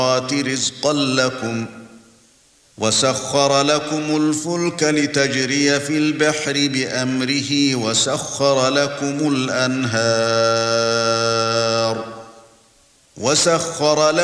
رِزْقًا لَكُمْ وَسَخَّرَ لَكُمُ الْفُلْكَ لِتَجْرِيَ فِي الْبَحْرِ بِأَمْرِهِ وَسَخَّرَ لَكُمُ الْأَنْهَارَ